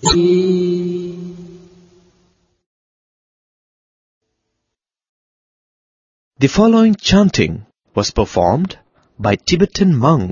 The following chanting was performed by Tibetan monks.